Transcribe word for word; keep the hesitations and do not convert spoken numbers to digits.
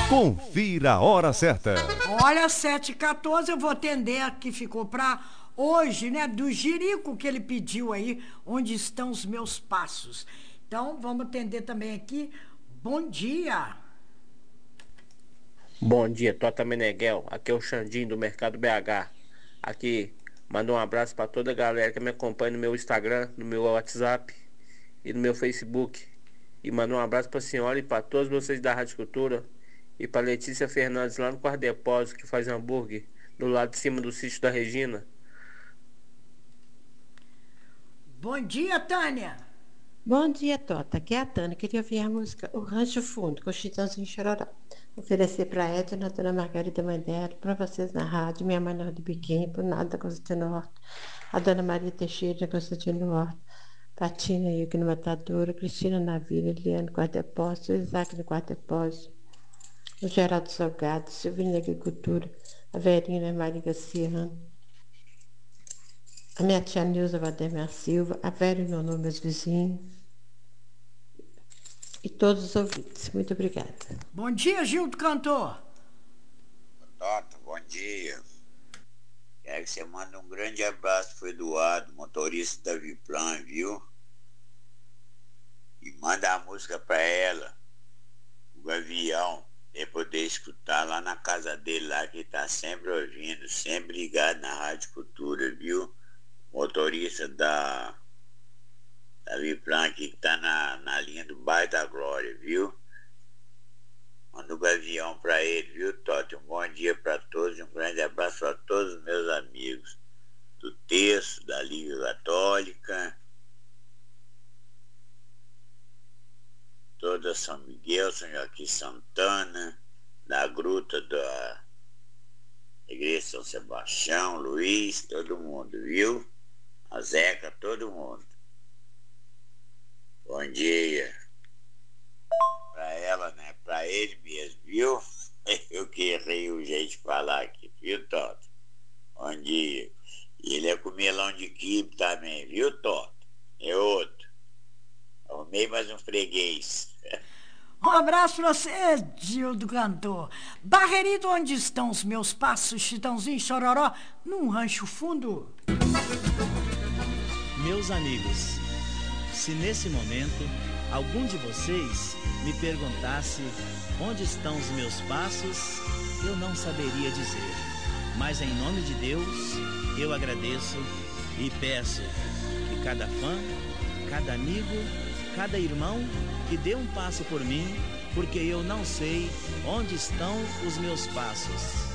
Confira a hora certa. Olha, sete e quatorze, eu vou atender a que ficou para hoje, né? Do Jerico que ele pediu aí, onde estão os meus passos. Então, vamos atender também aqui. Bom dia. Bom dia, Tota Meneghel. Aqui é o Xandinho do Mercado B H. Aqui, manda um abraço para toda a galera que me acompanha no meu Instagram, no meu WhatsApp e no meu Facebook. E manda um abraço para a senhora e para todos vocês da Rádio Cultura. E para Letícia Fernandes lá no Quarto Depósito, que faz hambúrguer, do lado de cima do sítio da Regina. Bom dia, Tânia. Bom dia, Tota. Aqui é a Tânia. Queria ouvir a música O Rancho Fundo, com o Chitãozinho Chororó. Oferecer para a Edna, a dona Margarida, mãe dela, para vocês na rádio, minha mãe do Biquinho, por nada, Constantino Horta, a dona Maria Teixeira, Constantino Horta, Patina aí aqui no Matador, Cristina na Vila, Eliane no Quarto Depósito, Isaac no Quarto Depósito, o Geraldo Salgado, Silvina na Agricultura, a Verina Maria Garciano, a minha tia Nilza Valdemar Silva, a Vera e Nonô, meus vizinhos, e todos os ouvintes. Muito obrigada. Bom dia, Gil do Cantor. Tota, bom dia. Quero que você mande um grande abraço pro Eduardo, motorista da Viplan, viu? E manda a música pra ela, o Gavião, pra poder escutar lá na casa dele, lá que tá sempre ouvindo, sempre ligado na Rádio Cultura, viu? Motorista da, da Viplan que tá na, na linha do Bairro da Glória, viu? Manda o Gavião pra ele, viu, Tota? Um bom dia pra todos e um grande abraço a todos os meus amigos do Terço, da Liga Católica, toda São Miguel, São Joaquim Santana, da Gruta da Igreja São Sebastião, Luiz, todo mundo, viu? A Zeca, todo mundo. Bom dia. Pra ela, né? Pra ele mesmo, viu? Eu que errei o jeito de falar aqui, viu, Tota? Bom dia. E ele é com melão de quibe também, viu, Tota? É outro. Arrumei mais um freguês. Um abraço pra você, Gil do Cantor. Barreirito, onde estão os meus passos, Chitãozinho Chororó, num rancho fundo? Meus amigos, se nesse momento algum de vocês me perguntasse onde estão os meus passos, eu não saberia dizer. Mas em nome de Deus, eu agradeço e peço que cada fã, cada amigo, cada irmão que dê um passo por mim, porque eu não sei onde estão os meus passos.